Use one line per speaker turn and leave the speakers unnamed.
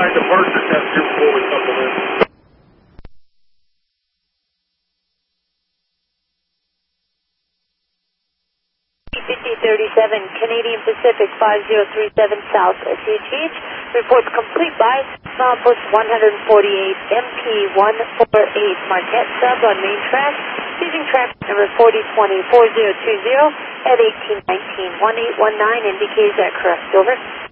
certified departure test here before we couple in.
PT-37, Canadian Pacific 5037 South, CHH. Reports complete by Southwest 148, MP148, Marquette sub on main track, using traffic number 4020-4020 at 1819-1819, indicates that correct, over.